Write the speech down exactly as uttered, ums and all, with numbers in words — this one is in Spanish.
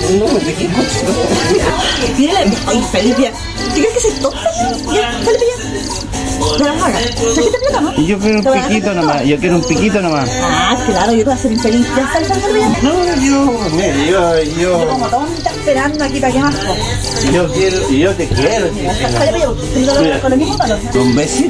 No me dejé mucho. Mira la... Ay, Felipe, ¿qué crees que se toca? Ya, Felipe, ya. No las hagas. ¿Trajiste plata, no? Yo quiero un ¿Te voy a dar piquito plata? nomás, yo quiero un piquito nomás. Ah, claro, yo te voy a hacer infeliz. ¿Ya sal, sal, sal, ya? No, yo, mira, yo, Yo yo, como tonta esperando aquí para que más. yo quiero, yo te quiero, Mira, Felipe, yo, ¿te con el mismo palo? un besito.